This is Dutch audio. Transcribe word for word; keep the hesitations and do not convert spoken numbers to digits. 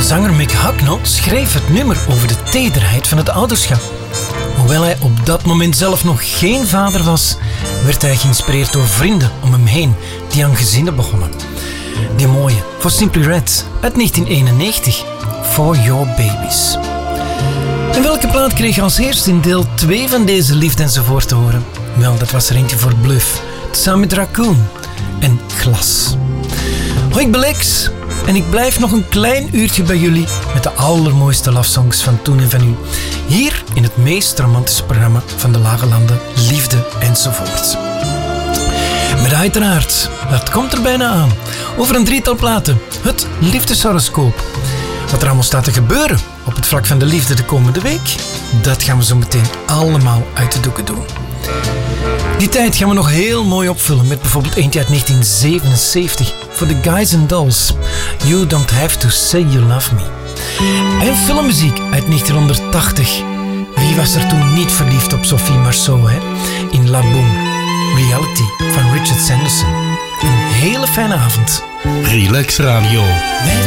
Zanger Mick Hucknall schreef het nummer over de tederheid van het ouderschap. Hoewel hij op dat moment zelf nog geen vader was, werd hij geïnspireerd door vrienden om hem heen die aan gezinnen begonnen. Die mooie, voor Simply Red uit negentien eenennegentig, For Your Babies. En welke plaat kreeg je als eerste in deel twee van deze Liefde enzovoort te horen? Wel, dat was er eentje voor Bluff, samen met Raccoon en Glas. Hoi, ik ben Lex en ik blijf nog een klein uurtje bij jullie met de allermooiste love songs van toen en van nu. Hier in het meest romantische programma van de Lage Landen, Liefde enzovoort. Met uiteraard, dat komt er bijna aan, over een drietal platen, het liefdeshoroscoop. Wat er allemaal staat te gebeuren op het vlak van de liefde de komende week, dat gaan we zo meteen allemaal uit de doeken doen. Die tijd gaan we nog heel mooi opvullen met bijvoorbeeld eentje uit negentien zevenenzeventig voor The Guys and Dolls, You Don't Have To Say You Love Me. En filmmuziek uit negentienhonderdtachtig. Wie was er toen niet verliefd op Sophie Marceau, hè? In La Boum, Reality van Richard Sanderson. Een hele fijne avond. Relax Radio.